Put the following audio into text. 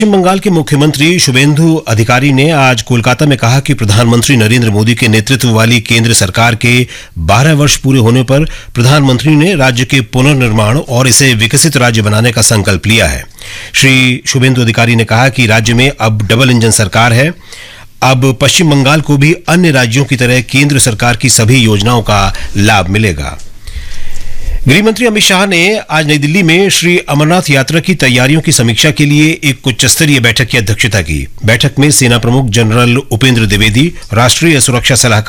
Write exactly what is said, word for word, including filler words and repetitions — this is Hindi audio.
पश्चिम बंगाल के मुख्यमंत्री शुभेंदु अधिकारी ने आज कोलकाता में कहा कि प्रधानमंत्री नरेंद्र मोदी के नेतृत्व वाली केंद्र सरकार के बारह वर्ष पूरे होने पर प्रधानमंत्री ने राज्य के पुनर्निर्माण और इसे विकसित राज्य बनाने का संकल्प लिया है। श्री शुभेंदु अधिकारी ने कहा कि राज्य में अब डबल इंजन सरकार है। अब पश्चिम बंगाल को भी अन्य राज्यों की तरह केंद्र सरकार की सभी योजनाओं का लाभ मिलेगा। गृह मंत्री अमित शाह ने आज नई दिल्ली में श्री अमरनाथ यात्रा की तैयारियों की समीक्षा के लिए एक उच्च स्तरीय बैठक की अध्यक्षता की। बैठक में सेना प्रमुख जनरल उपेंद्र द्विवेदी, राष्ट्रीय सुरक्षा सलाहकार